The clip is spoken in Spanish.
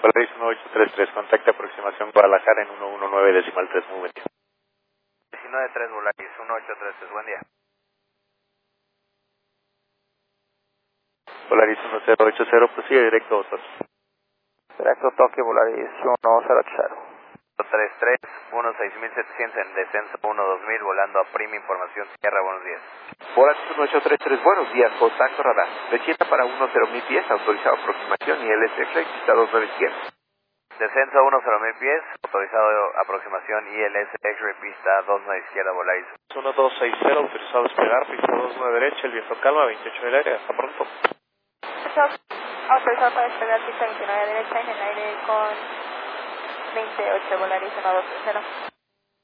Polaris 1833, contacta aproximación Guadalajara en 119 decimal 3, muy buen día. 193 Volaris 1833, buen día. Polaris 1080, prosigue directo a Osos. Directo Tokio Volaris 1080. 33, 16700 en descenso 12000, volando a prima información tierra, buenos días. Polaris 1833, buenos días, contacto radar. Descienda para 10.000 pies, autorizado aproximación y LSF, pista 29 izquierda. Descenso a 10000 pies, autorizado aproximación ILS X-ray, pista 29 izquierda, Volaris. 1260, autorizado despegar, pista 29 derecha, el viento calma, 28 del aire, hasta pronto. Autorizado para despegar, pista 29 derecha, en el aire con 28, Volaris 1260.